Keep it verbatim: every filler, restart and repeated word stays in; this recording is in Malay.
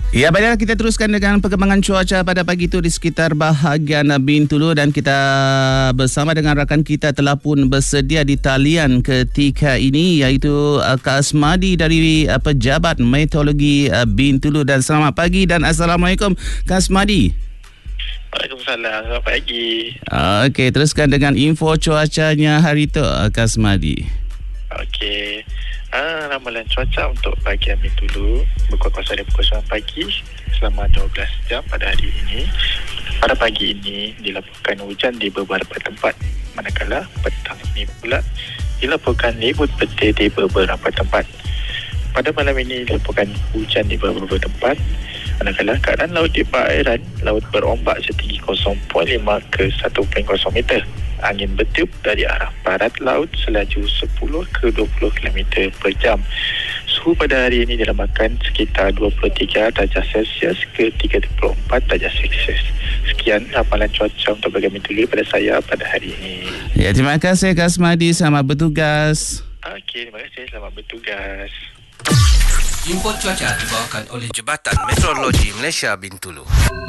Ya, baiklah, kita teruskan dengan perkembangan cuaca pada pagi itu di sekitar bahagian Bintulu, dan kita bersama dengan rakan kita telah pun bersedia di talian ketika ini, iaitu uh, Kak Asmadi dari uh, Pejabat Meteorologi uh, Bintulu. Dan selamat pagi dan Assalamualaikum Kak Asmadi. Waalaikumsalam, selamat pagi. Uh, Okey, teruskan dengan info cuacanya hari itu uh, Kak Asmadi. Okey. Ah, ramalan cuaca untuk bahagian Bintulu berkuasa dari pukul sembilan pagi selama dua belas jam pada hari ini. Pada pagi ini dilaporkan hujan di beberapa tempat, manakala petang ini pula dilaporkan ribut petir di beberapa tempat. Pada malam ini dilaporkan hujan di beberapa tempat, manakala keadaan laut di perairan laut berombak setinggi kosong perpuluhan lima ke satu perpuluhan kosong meter. Angin bertiup dari arah barat laut selaju sepuluh ke dua puluh kilometer per jam. Suhu pada hari ini diramakan sekitar dua puluh tiga darjah Celsius ke tiga puluh empat darjah Celsius. Sekian ramalan cuaca untuk bahagian Bintulu pada saya pada hari ini. Ya, terima kasih Kak Asmadi, selamat bertugas. Okey, terima kasih, selamat bertugas. Info cuaca dibawakan oleh Jabatan Meteorologi Malaysia Bintulu.